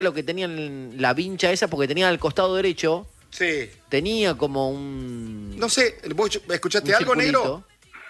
lo que tenía la vincha esa, porque tenía al costado derecho, Sí. tenía como un... No sé, ¿vos escuchaste un algo, circulito. negro?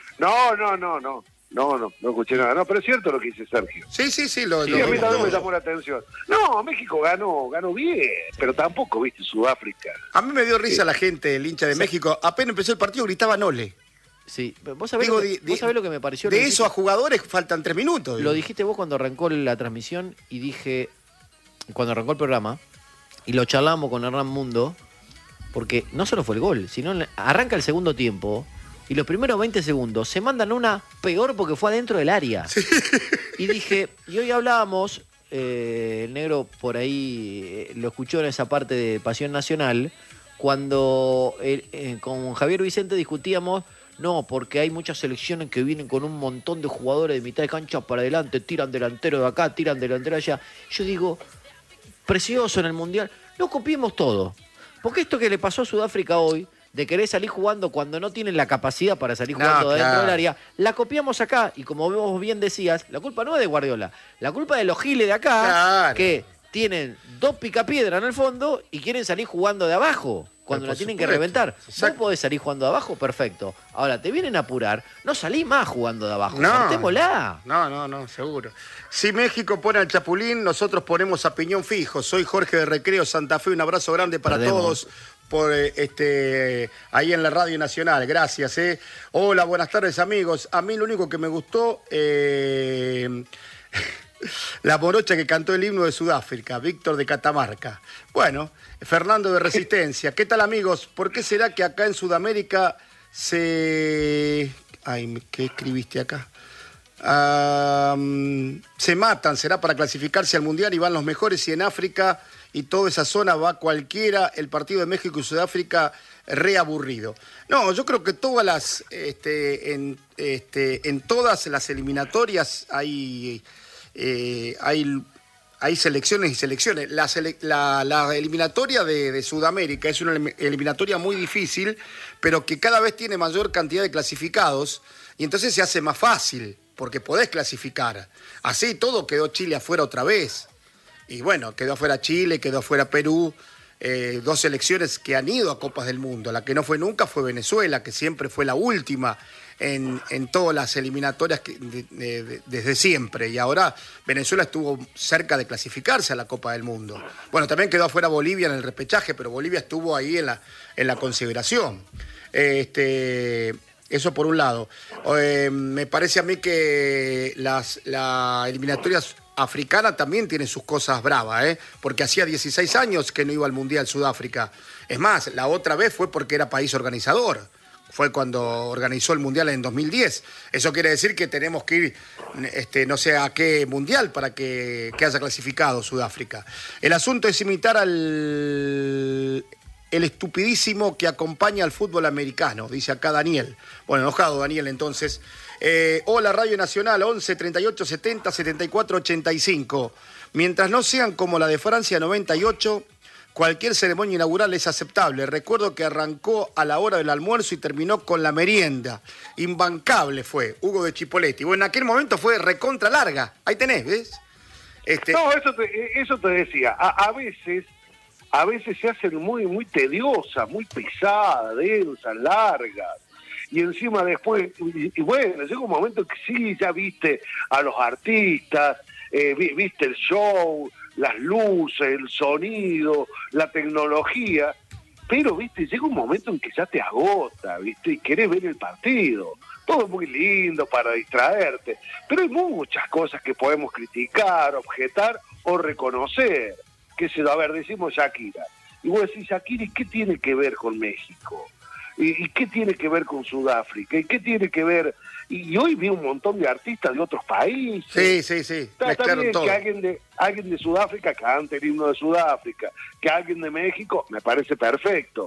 No escuché nada. No, pero es cierto lo que dice Sergio. Sí, Sí, Sí, a mí vimos también me todo. llamó la atención. No, México ganó bien, pero tampoco, viste, Sudáfrica. A mí me dio risa la gente, el hincha de México. Apenas empezó el partido gritaban ole. Sí, vos sabés, Digo, vos sabés lo que me pareció. De Lo eso a jugadores faltan 3 minutos. Lo dijiste vos cuando arrancó la transmisión y dije, cuando arrancó el programa, y lo charlamos con Hernán Mundo, porque no solo fue el gol, sino arranca el segundo tiempo y los primeros 20 segundos se mandan una peor porque fue adentro del área. Y dije, y hoy hablábamos, el negro por ahí lo escuchó en esa parte de Pasión Nacional, cuando con Javier Vicente discutíamos. No, porque hay muchas selecciones que vienen con un montón de jugadores de mitad de cancha para adelante, tiran delantero de acá, tiran delantero de allá. Yo digo, precioso en el Mundial, no copiemos todo. Porque esto que le pasó a Sudáfrica hoy, de querer salir jugando cuando no tienen la capacidad para salir jugando de dentro del área, la copiamos acá. Y como vos bien decías, la culpa no es de Guardiola, la culpa es de los giles de acá, que tienen 2 picapiedras en el fondo y quieren salir jugando de abajo. Cuando la tienen que reventar. Vos podés salir jugando de abajo, perfecto. Ahora, te vienen a apurar, no salís más jugando de abajo. Cortémosla. No, seguro. Si México pone al Chapulín, nosotros ponemos a Piñón fijo. Soy Jorge de Recreo Santa Fe, un abrazo grande para todos por ahí en la Radio Nacional. Gracias. Hola, buenas tardes, amigos. A mí lo único que me gustó... la morocha que cantó el himno de Sudáfrica, Víctor de Catamarca. Bueno, Fernando de Resistencia. ¿Qué tal, amigos? ¿Por qué será que acá en Sudamérica se... Ay, ¿qué escribiste acá? Se matan, será para clasificarse al Mundial y van los mejores, y en África y toda esa zona va cualquiera, el partido de México y Sudáfrica reaburrido. No, yo creo que todas las en todas las eliminatorias hay selecciones y selecciones. La eliminatoria de Sudamérica es una eliminatoria muy difícil, pero que cada vez tiene mayor cantidad de clasificados, y entonces se hace más fácil, porque podés clasificar. Así todo quedó Chile afuera otra vez. Y bueno, quedó afuera Chile, quedó afuera Perú, 2 selecciones que han ido a Copas del Mundo. La que no fue nunca fue Venezuela, que siempre fue la última en todas las eliminatorias desde siempre. Y ahora Venezuela estuvo cerca de clasificarse a la Copa del Mundo. Bueno, también quedó afuera Bolivia en el repechaje, pero Bolivia estuvo ahí en la consideración. Eso por un lado. Me parece a mí que la eliminatoria africana también tiene sus cosas bravas, porque hacía 16 años que no iba al Mundial Sudáfrica. Es más, la otra vez fue porque era país organizador. Fue cuando organizó el Mundial en 2010. Eso quiere decir que tenemos que ir, no sé a qué Mundial para que haya clasificado Sudáfrica. El asunto es imitar el estupidísimo que acompaña al fútbol americano, dice acá Daniel. Bueno, enojado Daniel entonces. Hola, Radio Nacional, 11 38 70 74 85. Mientras no sean como la de Francia 98... cualquier ceremonia inaugural es aceptable. Recuerdo que arrancó a la hora del almuerzo y terminó con la merienda. Imbancable fue, Hugo de Chipolletti. Bueno, en aquel momento fue recontra larga. Ahí tenés, ¿ves? No, eso te decía. A veces se hacen muy tediosas, muy pesadas, densas, largas. Y encima después, y bueno, llega un momento que sí, ya viste a los artistas, viste el show, las luces, el sonido, la tecnología, pero viste, llega un momento en que ya te agota, viste, y querés ver el partido. Todo muy lindo para distraerte, pero hay muchas cosas que podemos criticar, objetar o reconocer. Qué sé yo, a ver, decimos Shakira. Y vos decís, Shakira, ¿y qué tiene que ver con México? ¿Y qué tiene que ver con Sudáfrica? ¿Y qué tiene que ver? Y hoy vi un montón de artistas de otros países. Sí. Está bien todo. Que alguien de Sudáfrica cante el himno de Sudáfrica, que alguien de México, me parece perfecto.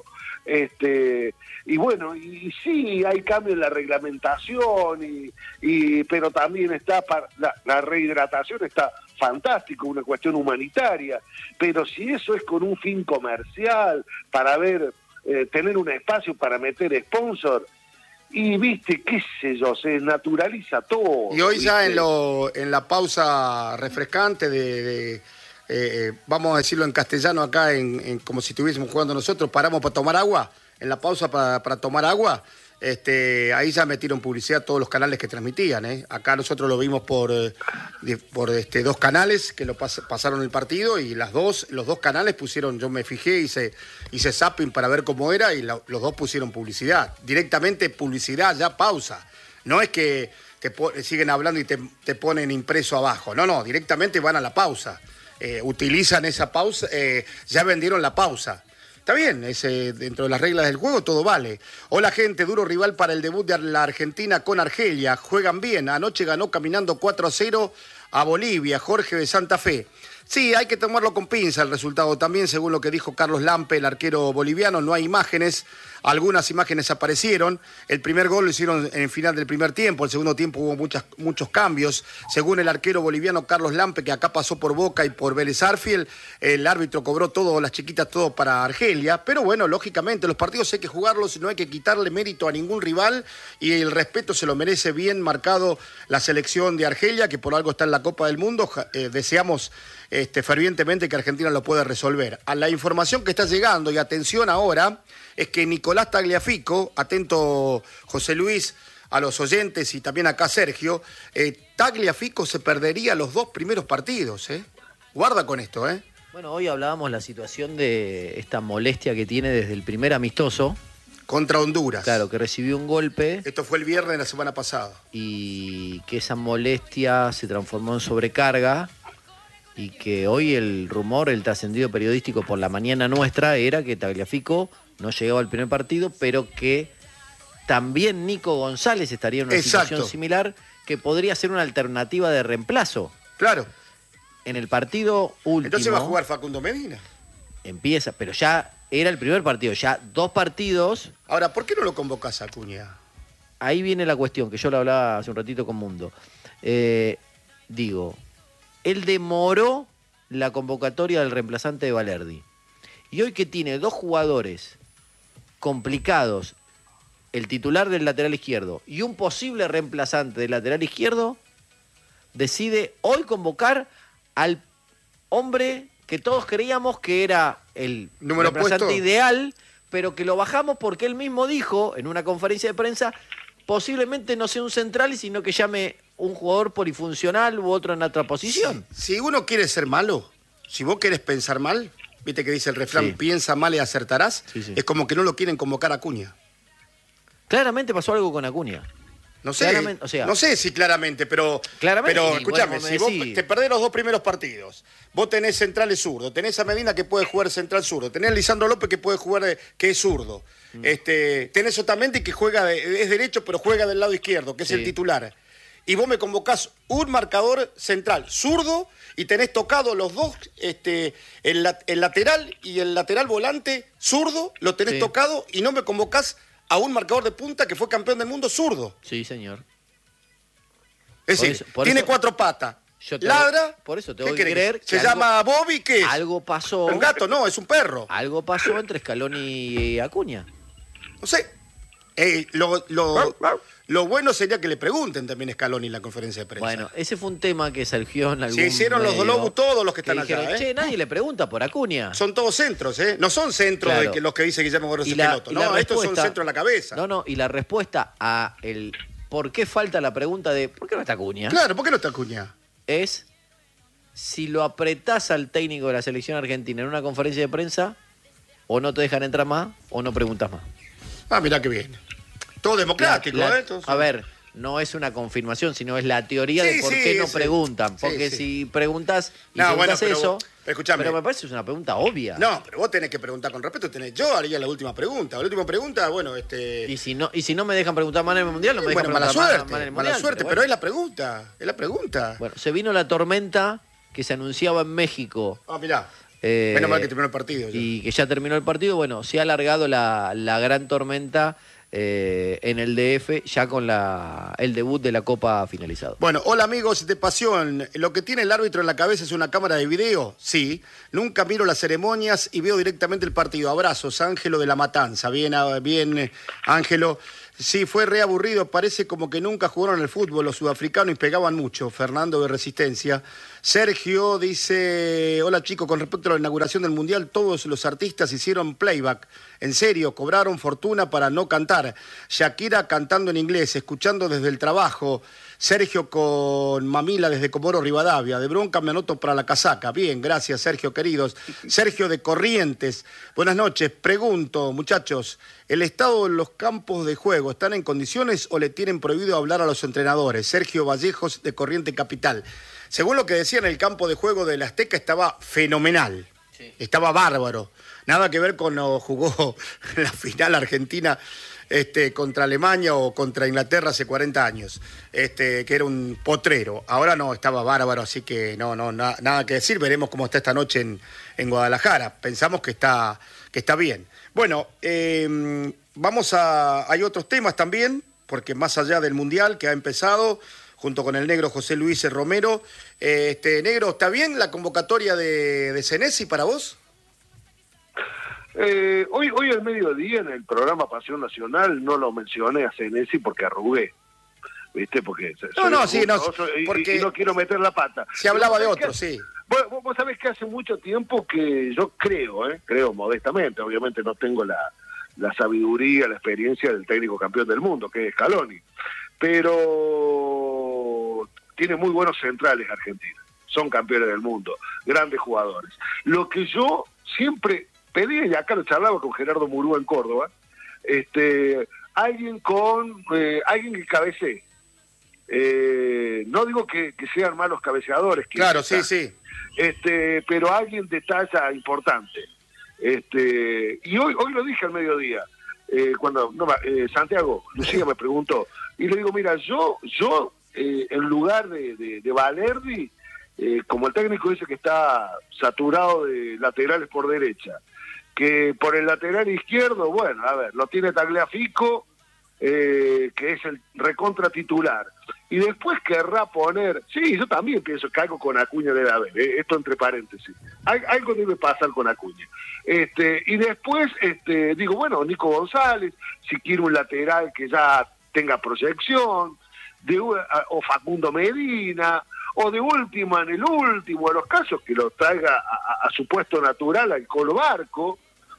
Y bueno, y sí, hay cambios en la reglamentación, pero también está la rehidratación está fantástico, una cuestión humanitaria. Pero si eso es con un fin comercial, para tener un espacio para meter sponsor, y viste, qué sé yo, se naturaliza todo. Y hoy ¿viste? ya en la pausa refrescante de vamos a decirlo en castellano acá, como si estuviésemos jugando nosotros, paramos para tomar agua, en la pausa para tomar agua, ahí ya metieron publicidad todos los canales que transmitían. Acá nosotros lo vimos por 2 canales que lo pasaron el partido y los dos canales pusieron, yo me fijé, hice zapping para ver cómo era y los dos pusieron publicidad. Directamente publicidad, ya pausa. No es que siguen hablando y te ponen impreso abajo. No, directamente van a la pausa. Utilizan esa pausa, ya vendieron la pausa. Está bien, dentro de las reglas del juego todo vale. Hola gente, duro rival para el debut de la Argentina con Argelia. Juegan bien, anoche ganó caminando 4-0 a Bolivia, Jorge de Santa Fe. Sí, hay que tomarlo con pinza el resultado también, según lo que dijo Carlos Lampe, el arquero boliviano. No hay imágenes, algunas imágenes aparecieron. El primer gol lo hicieron en el final del primer tiempo, el segundo tiempo hubo muchos cambios. Según el arquero boliviano Carlos Lampe, que acá pasó por Boca y por Vélez Arfiel, el árbitro cobró todo, las chiquitas, todo para Argelia. Pero bueno, lógicamente los partidos hay que jugarlos, no hay que quitarle mérito a ningún rival y el respeto se lo merece bien marcado la selección de Argelia, que por algo está en la Copa del Mundo. Deseamos fervientemente que Argentina lo pueda resolver. A la información que está llegando, y atención ahora, es que Nicolás Tagliafico, atento José Luis, a los oyentes y también acá Sergio, Tagliafico se perdería los 2 primeros partidos. Guarda con esto. Bueno, hoy hablábamos la situación de esta molestia que tiene desde el primer amistoso. Contra Honduras. Claro, que recibió un golpe. Esto fue el viernes de la semana pasada. Y que esa molestia se transformó en sobrecarga. Y que hoy el rumor, el trascendido periodístico por la mañana nuestra era que Tagliafico no llegaba al primer partido, pero que también Nico González estaría en una situación similar, que podría ser una alternativa de reemplazo. Claro. En el partido último... Entonces va a jugar Facundo Medina. Empieza, pero ya era el primer partido, ya 2 partidos... Ahora, ¿por qué no lo convocás a Acuña? Ahí viene la cuestión, que yo lo hablaba hace un ratito con Mundo. Él demoró la convocatoria del reemplazante de Valerdi. Y hoy que tiene 2 jugadores complicados, el titular del lateral izquierdo y un posible reemplazante del lateral izquierdo, decide hoy convocar al hombre que todos creíamos que era el reemplazante ideal, pero que lo bajamos porque él mismo dijo en una conferencia de prensa, posiblemente no sea un central, sino que llame un jugador polifuncional u otro en otra posición. Si uno quiere ser malo, si vos querés pensar mal, viste que dice el refrán, piensa mal y acertarás, es como que no lo quieren convocar a Acuña. Claramente pasó algo con Acuña. No sé, no sé si claramente, pero escúchame, si vos te perdés los 2 primeros partidos, vos tenés centrales zurdo, tenés a Medina que puede jugar central zurdo, tenés a Lisandro López que puede jugar que es zurdo, tenés Otamendi que es derecho pero juega del lado izquierdo, que es el titular. Y vos me convocás un marcador central zurdo y tenés tocado los 2, el lateral y el lateral volante zurdo, lo tenés tocado y no me convocás a un marcador de punta que fue campeón del mundo zurdo. Sí, señor. Es decir, tiene 4 patas. Ladra. Por eso te voy a creer que se llama Bobby, ¿qué es? Algo pasó. Un gato, no, es un perro. Algo pasó entre Scaloni y Acuña. No sé. Lo bueno sería que le pregunten también a Scaloni en la conferencia de prensa. Bueno, ese fue un tema que surgió en algún Se hicieron los Dolobus todos los que están dijeron, allá. Nadie le pregunta por Acuña. Son todos centros, No son centros de los que dice Guillermo Gorosio Peloto. No, estos son centros en la cabeza. No, y la respuesta a el por qué falta la pregunta de ¿por qué no está Acuña? Claro, ¿por qué no está Acuña? Es si lo apretás al técnico de la selección argentina en una conferencia de prensa, o no te dejan entrar más, o no preguntas más. Ah, mirá qué bien. Todo democrático, A ver, no es una confirmación, sino es la teoría de por qué no preguntan. Porque si preguntas y preguntas eso... Escuchame. Pero me parece que es una pregunta obvia. No, pero vos tenés que preguntar con respeto. Yo haría la última pregunta. La última pregunta, Y si no me dejan preguntar más en el Mundial, no me dejan preguntar más en el Mundial. Mala suerte, pero es la pregunta. Es la pregunta. Bueno, se vino la tormenta que se anunciaba en México. Ah, mirá. Menos mal que terminó el partido. Y que ya terminó el partido. Bueno, se ha alargado la gran tormenta en el DF, ya con el debut de la Copa finalizado. Bueno, hola amigos de Pasión. ¿Lo que tiene el árbitro en la cabeza es una cámara de video? Sí. Nunca miro las ceremonias y veo directamente el partido. Abrazos, Ángelo de la Matanza. Bien, Ángelo. Sí, fue re aburrido, parece como que nunca jugaron el fútbol los sudafricanos y pegaban mucho. Fernando de Resistencia. Sergio dice, hola chicos, con respecto a la inauguración del Mundial, todos los artistas hicieron playback. En serio, cobraron fortuna para no cantar. Shakira cantando en inglés, escuchando desde el trabajo. Sergio con Mamila desde Comodoro Rivadavia. De bronca me anoto para la casaca. Bien, gracias Sergio, queridos. Sergio de Corrientes. Buenas noches. Pregunto, muchachos, ¿el estado de los campos de juego están en condiciones o le tienen prohibido hablar a los entrenadores? Sergio Vallejos de Corrientes Capital. Según lo que decían, el campo de juego del Azteca estaba fenomenal. Sí. Estaba bárbaro. Nada que ver con cuando jugó la final Argentina contra Alemania o contra Inglaterra hace 40 años, que era un potrero. Ahora no, estaba bárbaro, así que nada que decir. Veremos cómo está esta noche en Guadalajara. Pensamos que está bien. Bueno, hay otros temas también, porque más allá del Mundial que ha empezado, junto con el negro José Luis Romero. Negro, ¿está bien la convocatoria de Senesi para vos? Hoy al mediodía en el programa Pasión Nacional no lo mencioné a Senesi porque arrugué, ¿viste? Porque porque no quiero meter la pata. Se hablaba de otro, sí. Vos sabés que hace mucho tiempo que yo creo modestamente, obviamente no tengo la sabiduría, la experiencia del técnico campeón del mundo, que es Scaloni, pero tiene muy buenos centrales Argentina, son campeones del mundo, grandes jugadores. Lo que yo siempre pedí, y acá lo charlaba con Gerardo Murúa en Córdoba, alguien que cabecee. No digo que sean malos cabeceadores. Claro, sí. Pero alguien de talla importante. Y hoy lo dije al mediodía, cuando Santiago Lucía me preguntó, y le digo, mira, yo en lugar de Valerdi, como el técnico dice que está saturado de laterales por derecha, que por el lateral izquierdo, bueno, a ver, lo tiene Tagliafico, que es el recontra titular, y después querrá poner, sí, yo también pienso que algo con Acuña debe haber, esto entre paréntesis, algo debe pasar con Acuña, y después digo, bueno, Nico González, si quiere un lateral que ya tenga proyección, o Facundo Medina, o de última, en el último de los casos, que lo traiga a su puesto natural al Colo Barco,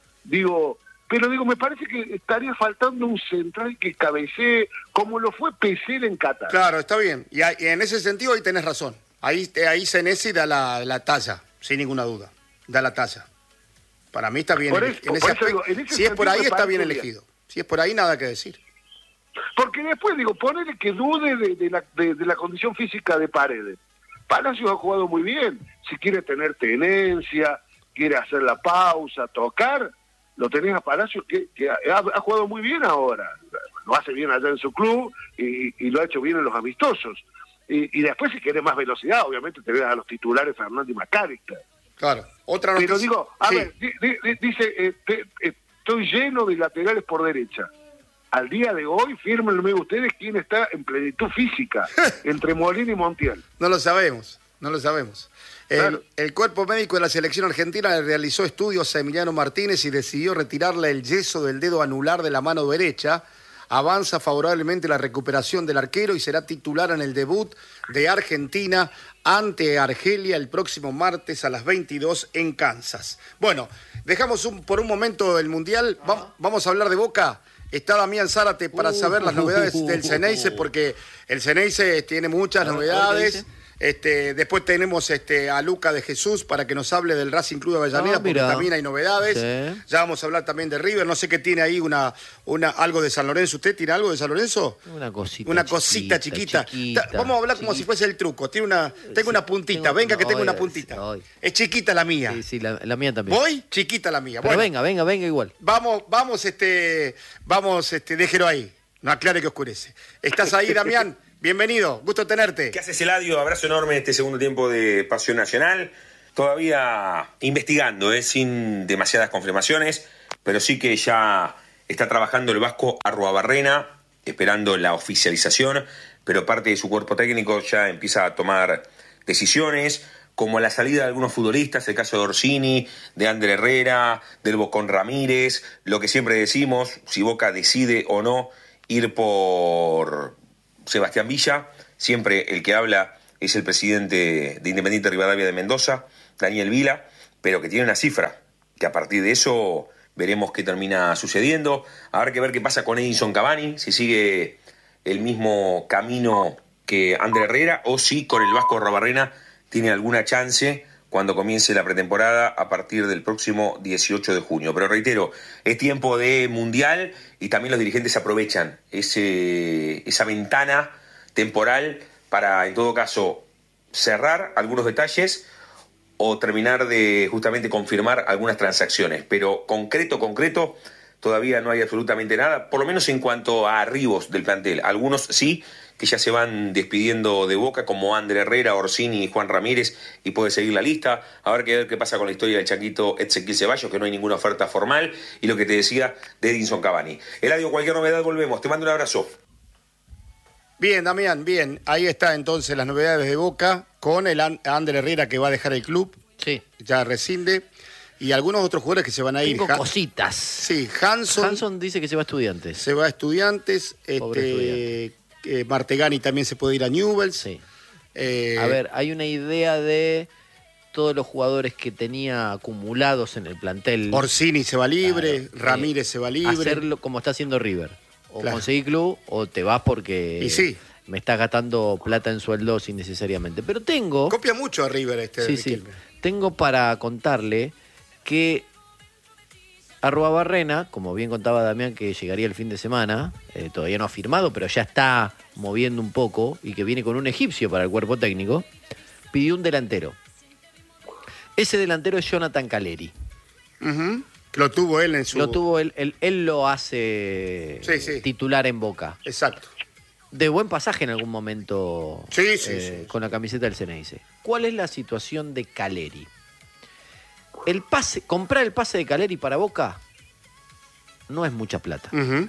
pero me parece que estaría faltando un central que cabecee como lo fue Pesel en Qatar. Claro, está bien, y en ese sentido ahí tenés razón, ahí Senesi da la talla, sin ninguna duda, da la talla. Para mí está bien, si es por ahí está bien elegido, si es por ahí nada que decir. Porque después, ponele que dude de la condición física de Paredes. Palacios ha jugado muy bien. Si quiere tener tenencia, quiere hacer la pausa, tocar, lo tenés a Palacios que ha jugado muy bien ahora. Lo hace bien allá en su club y lo ha hecho bien en los amistosos. Y después, si querés más velocidad, obviamente tenés a los titulares Fernández y McAllister. Claro, otra noticia. Pero digo, dice, estoy lleno de laterales por derecha. Al día de hoy, fírmenme ustedes quién está en plenitud física entre Molina y Montiel. No lo sabemos. Claro. El cuerpo médico de la selección argentina le realizó estudios a Emiliano Martínez y decidió retirarle el yeso del dedo anular de la mano derecha. Avanza favorablemente la recuperación del arquero y será titular en el debut de Argentina ante Argelia el próximo martes a las 22 en Kansas. Bueno, dejamos por un momento el Mundial. Vamos a hablar de Boca. Está Damián Zárate para saber las novedades del Ceneice, porque el Ceneice tiene muchas novedades. Después tenemos a Luca de Jesús para que nos hable del Racing Club de Avellaneda, porque también hay novedades. Sí. Ya vamos a hablar también de River. No sé qué tiene ahí algo de San Lorenzo. ¿Usted tiene algo de San Lorenzo? Una cosita chiquita. Vamos a hablar como si fuese el truco. Tengo una puntita. Venga, que tengo una puntita. Es chiquita la mía. Sí, la mía también. ¿Voy? Chiquita la mía. Pero bueno, venga igual. Vamos, déjelo ahí. No aclare que oscurece. ¿Estás ahí, Damián? Bienvenido, gusto tenerte. ¿Qué haces, Eladio? Abrazo enorme en este segundo tiempo de Pasión Nacional. Todavía investigando, sin demasiadas confirmaciones, pero sí que ya está trabajando el vasco Arruabarrena, esperando la oficialización, pero parte de su cuerpo técnico ya empieza a tomar decisiones, como la salida de algunos futbolistas, el caso de Orsini, de Ander Herrera, del Bocón Ramírez, lo que siempre decimos, si Boca decide o no ir por Sebastián Villa. Siempre el que habla es el presidente de Independiente Rivadavia de Mendoza, Daniel Vila, pero que tiene una cifra, que a partir de eso veremos qué termina sucediendo. Habrá que ver qué pasa con Edinson Cavani, si sigue el mismo camino que Ander Herrera o si con el Vasco Arruabarrena tiene alguna chance cuando comience la pretemporada a partir del próximo 18 de junio. Pero reitero, es tiempo de Mundial y también los dirigentes aprovechan esa ventana temporal para, en todo caso, cerrar algunos detalles o terminar de justamente confirmar algunas transacciones. Pero concreto, todavía no hay absolutamente nada, por lo menos en cuanto a arribos del plantel. Algunos sí, que ya se van despidiendo de Boca, como Ander Herrera, Orsini y Juan Ramírez, y puede seguir la lista. Habrá que ver qué pasa con la historia del changuito Ezequiel Ceballos, que no hay ninguna oferta formal, y lo que te decía de Edinson Cavani. Eladio, cualquier novedad volvemos. Te mando un abrazo. Bien, Damián, bien. Ahí está entonces las novedades de Boca, con el Ander Herrera que va a dejar el club, Sí. ya rescinde, y algunos otros jugadores que se van a ir. Tengo cositas. Sí, Hanson Hanson dice que se va a Estudiantes. se va a Estudiantes, Pobre Martegani también se puede ir a Newell's. Sí. Eh, A ver, hay una idea de todos los jugadores que tenía acumulados en el plantel. Orsini se va libre, Claro, Ramírez se va libre. Hacerlo como está haciendo River. O Claro. conseguí club o te vas porque Y sí. me estás gastando plata en sueldos innecesariamente. Pero tengo... Copia mucho a River Sí, sí. Riquelme. Tengo para contarle que Arruabarrena, como bien contaba Damián, que llegaría el fin de semana, todavía no ha firmado, pero ya está moviendo un poco y que viene con un egipcio para el cuerpo técnico, pidió un delantero. Ese delantero es Jonathan Caleri. Ujú. Lo tuvo él en su... Lo tuvo él lo hace Sí, sí. titular en Boca. Exacto. De buen pasaje en algún momento Sí, sí. con la camiseta del Ceneice. ¿Cuál es la situación de Caleri? Comprar el pase de Caleri para Boca no es mucha plata. Ujú.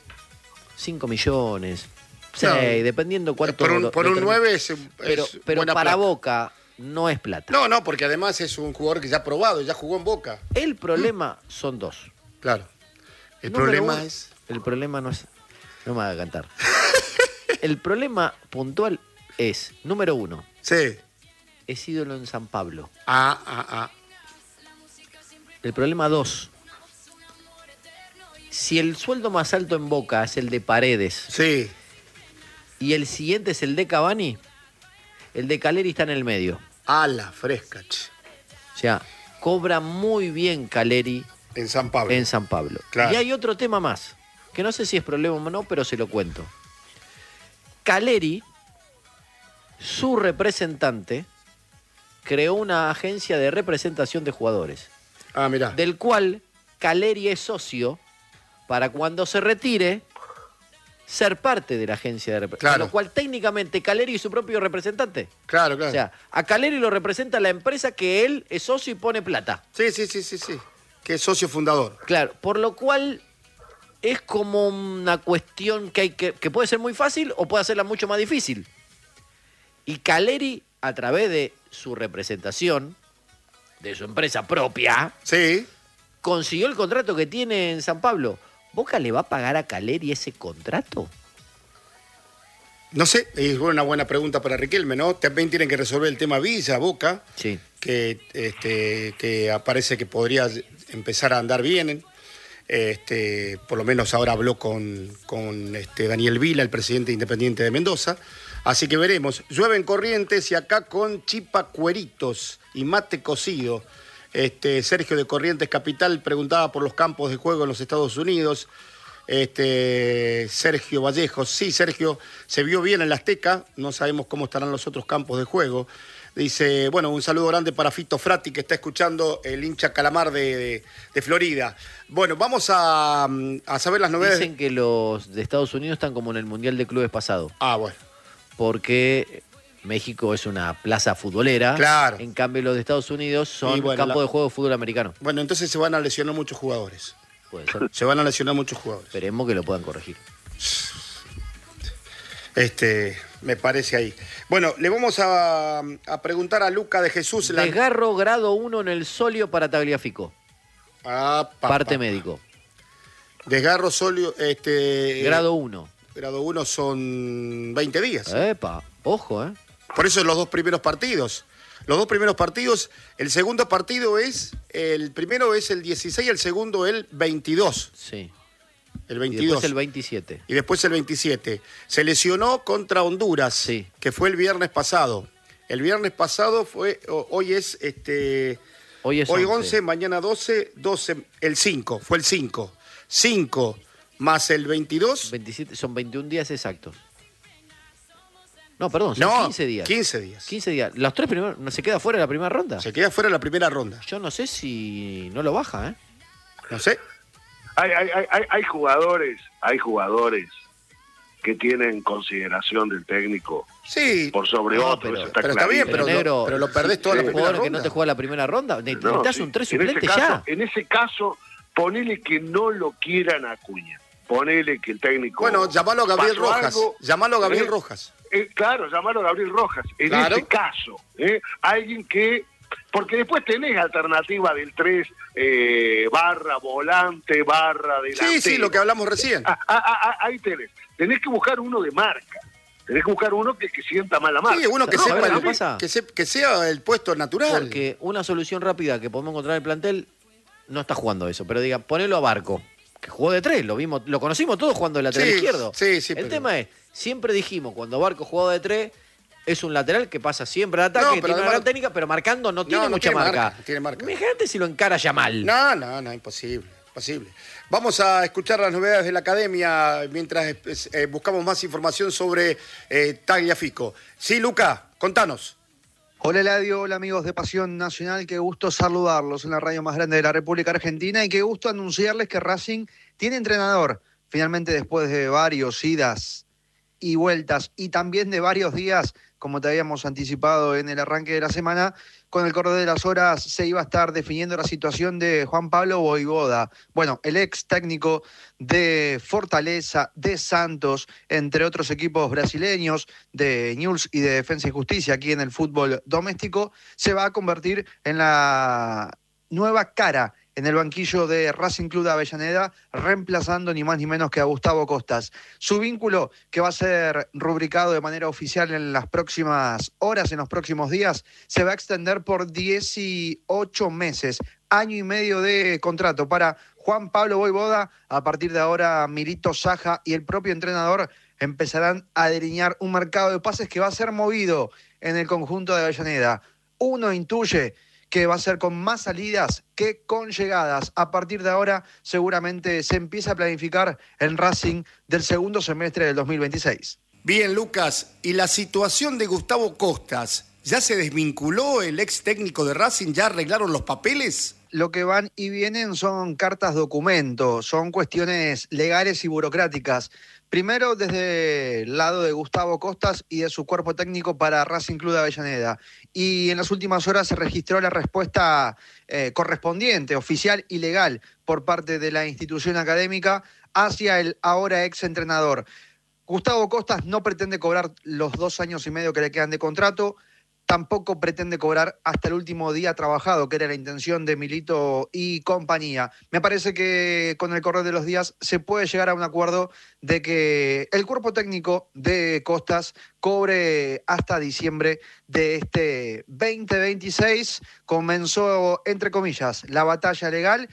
5 millones, No. 6, dependiendo cuánto... Por un, lo por un termine. 9 es Pero buena para plata. Boca no es plata. No, porque además es un jugador que ya ha probado, ya jugó en Boca. El problema son dos. Claro. El Número problema uno, es... El problema no es... No me haga cantar. El problema puntual es, número uno, Sí. es ídolo en San Pablo. Ah. El problema 2. Si el sueldo más alto en Boca es el de Paredes Sí. y el siguiente es el de Cavani, el de Caleri está en el medio. A la fresca, che. O sea, cobra muy bien Caleri En San Pablo. en San Pablo. Claro. Y hay otro tema más, que no sé si es problema o no, pero se lo cuento. Caleri, su representante, creó una agencia de representación de jugadores, Ah, mirá. del cual Caleri es socio para cuando se retire ser parte de la agencia de representación. Claro. Lo cual técnicamente Caleri es su propio representante. Claro. O sea, a Caleri lo representa la empresa que él es socio y pone plata. Sí. Que es socio fundador. Claro, por lo cual es como una cuestión que puede ser muy fácil o puede hacerla mucho más difícil. Y Caleri, a través de su representación, de su empresa propia, Sí. consiguió el contrato que tiene en San Pablo. ¿Boca le va a pagar a Caleri ese contrato? No sé, es una buena pregunta para Riquelme, ¿no? También tienen que resolver el tema Villa, Boca, Sí. que parece que podría empezar a andar bien. Por lo menos ahora habló con Daniel Vila, el presidente independiente de Mendoza. Así que veremos. Llueve en Corrientes y acá con chipa cueritos y mate cocido. Sergio de Corrientes Capital preguntaba por los campos de juego en los Estados Unidos. Sergio Vallejos, sí, Sergio, se vio bien en la Azteca, no sabemos cómo estarán los otros campos de juego. Dice, bueno, un saludo grande para Fito Frati, que está escuchando, el hincha Calamar de Florida. Bueno, vamos a saber las novedades. Dicen que los de Estados Unidos están como en el Mundial de Clubes pasado, Ah, bueno. porque México es una plaza futbolera. Claro. En cambio, los de Estados Unidos son Y bueno, campo de juego de fútbol americano. Bueno, entonces se van a lesionar muchos jugadores. Puede ser. Se van a lesionar muchos jugadores. Esperemos que lo puedan corregir. Me parece ahí. Bueno, le vamos a preguntar a Luca de Jesús. Desgarro grado 1 en el solio para Tagliafico. Ah, Parte médico. Desgarro sóleo, Grado 1. grado 1 son 20 días. Epa, ojo, ¿eh? Por eso los dos primeros partidos. Los dos primeros partidos, el segundo partido el primero es el 16 y el segundo el 22. Sí. El Y 22. después el 27. Y después el 27. Se lesionó contra Honduras, Sí. que fue el viernes pasado. El viernes pasado fue, hoy es Hoy es hoy 11. 11, mañana 12, el 5, fue el 5. 5 más el 22. 27, son 21 días exactos. No, perdón, son 15 días. 15 días. 15 días. ¿Los tres primeros no se queda fuera de la primera ronda? Se queda fuera la primera ronda. Yo no sé si no lo baja, ¿eh? No sé. Hay jugadores que tienen consideración del técnico Sí. por sobre No, otros, pero- eso está pero está bien, clarísimo. pero lo perdés toda la un primera jugador que ronda. no te juega la primera ronda, No, necesitas sí. un 3 En ese suplente caso- ya. En ese caso, ponele que no lo quieran a Acuña. Ponele que el técnico... Bueno, llamalo a Gabriel pasó Rojas. algo, Llamalo a Gabriel ¿eh? Rojas. Claro, llamarlo a Gabriel Rojas. En Claro. ese caso, alguien que... Porque después tenés alternativa del 3, barra volante, barra delantero. Sí, lo que hablamos recién. Ahí tenés. Tenés que buscar uno de marca. Tenés que buscar uno que sienta mal la marca. Sí, uno que No, sepa, ¿sabés el- lo que pasa? que sea el puesto natural. Porque una solución rápida que podemos encontrar en el plantel no está jugando eso, pero diga, ponelo a Barco, que jugó de 3, lo conocimos todos jugando de lateral Sí, izquierdo. sí, sí, El pero- tema es, siempre dijimos, cuando Barco jugaba de 3, es un lateral que pasa siempre al ataque, No, que pero tiene una además- gran técnica, pero marcando no tiene no mucha tiene marca. marca, no tiene marca. Imagínate si lo encara Yamal. No, imposible. Vamos a escuchar las novedades de la academia mientras buscamos más información sobre Tagliafico. Sí, Luca, contanos. Hola Eladio, hola amigos de Pasión Nacional, qué gusto saludarlos en la radio más grande de la República Argentina y qué gusto anunciarles que Racing tiene entrenador. Finalmente, después de varios idas y vueltas y también de varios días, como te habíamos anticipado en el arranque de la semana, con el correr de las horas se iba a estar definiendo la situación de Juan Pablo Vojvoda. Bueno, el ex técnico de Fortaleza, de Santos, entre otros equipos brasileños, de Newell's y de Defensa y Justicia aquí en el fútbol doméstico, se va a convertir en la nueva cara en el banquillo de Racing Club de Avellaneda, reemplazando ni más ni menos que a Gustavo Costas. Su vínculo, que va a ser rubricado de manera oficial en las próximas horas, en los próximos días, se va a extender por 18 meses, año y medio de contrato para Juan Pablo Vojvoda. A partir de ahora, Milito Saja y el propio entrenador empezarán a delinear un mercado de pases que va a ser movido en el conjunto de Avellaneda. Uno intuye que va a ser con más salidas que con llegadas. A partir de ahora, seguramente se empieza a planificar el Racing del segundo semestre del 2026. Bien, Lucas, ¿y la situación de Gustavo Costas? ¿Ya se desvinculó el ex técnico de Racing? ¿Ya arreglaron los papeles? Lo que van y vienen son cartas documento, son cuestiones legales y burocráticas. Primero desde el lado de Gustavo Costas y de su cuerpo técnico para Racing Club de Avellaneda. Y en las últimas horas se registró la respuesta correspondiente, oficial y legal, por parte de la institución académica hacia el ahora ex entrenador. Gustavo Costas no pretende cobrar los 2 años y medio que le quedan de contrato, tampoco pretende cobrar hasta el último día trabajado, que era la intención de Milito y compañía. Me parece que con el correr de los días se puede llegar a un acuerdo de que el cuerpo técnico de Costas cobre hasta diciembre de este 2026. Comenzó, entre comillas, la batalla legal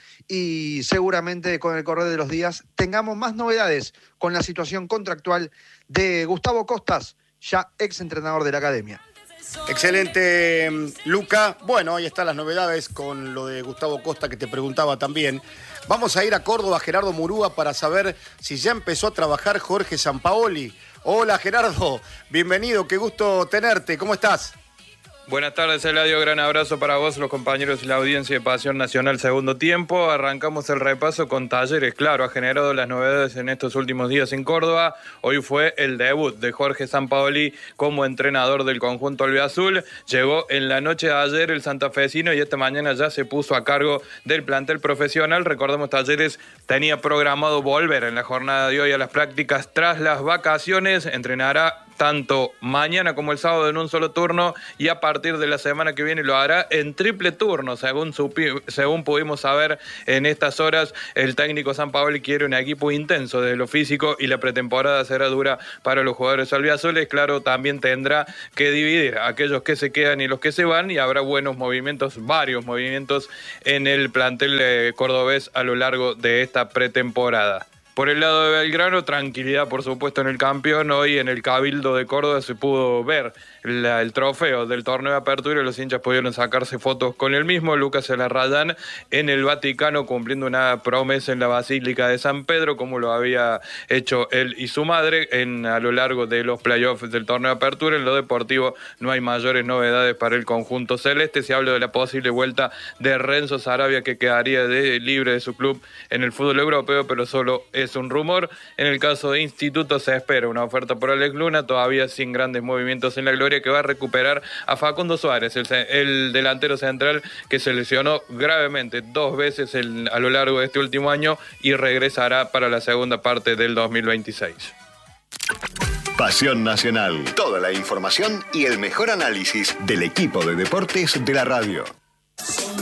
y seguramente con el correr de los días tengamos más novedades con la situación contractual de Gustavo Costas, ya ex entrenador de la academia. Excelente, Luca. Bueno, ahí están las novedades con lo de Gustavo Costa que te preguntaba también. Vamos a ir a Córdoba, Gerardo Murúa, para saber si ya empezó a trabajar Jorge Sampaoli. Hola, Gerardo. Bienvenido, qué gusto tenerte. ¿Cómo estás? Buenas tardes, Eladio. Gran abrazo para vos, los compañeros y la audiencia de Pasión Nacional Segundo Tiempo. Arrancamos el repaso con Talleres. Claro, ha generado las novedades en estos últimos días en Córdoba. Hoy fue el debut de Jorge Sampaoli como entrenador del conjunto albiazul. Llegó en la noche de ayer el santafesino y esta mañana ya se puso a cargo del plantel profesional. Recordemos, Talleres tenía programado volver en la jornada de hoy a las prácticas tras las vacaciones. Entrenará tanto mañana como el sábado en un solo turno, y a partir de la semana que viene lo hará en triple turno, según pudimos saber en estas horas. El técnico Sampaoli quiere un equipo intenso desde lo físico y la pretemporada será dura para los jugadores albiazules. Claro, también tendrá que dividir a aquellos que se quedan y los que se van, y habrá varios movimientos en el plantel cordobés a lo largo de esta pretemporada. Por el lado de Belgrano, tranquilidad por supuesto en el campeón. Hoy en el Cabildo de Córdoba se pudo ver el trofeo del torneo de apertura y los hinchas pudieron sacarse fotos con el mismo. Lucas Elarrayán en el Vaticano cumpliendo una promesa en la Basílica de San Pedro, como lo había hecho él y su madre a lo largo de los playoffs del torneo de apertura. En lo deportivo no hay mayores novedades para el conjunto celeste. Se habla de la posible vuelta de Renzo Sarabia, que quedaría libre de su club en el fútbol europeo, pero solo es un rumor. En el caso de Instituto se espera una oferta por Alex Luna, todavía sin grandes movimientos en la gloria, que va a recuperar a Facundo Suárez, el delantero central que se lesionó gravemente 2 veces a lo largo de este último año y regresará para la segunda parte del 2026. Pasión Nacional. Toda la información y el mejor análisis del equipo de deportes de la radio.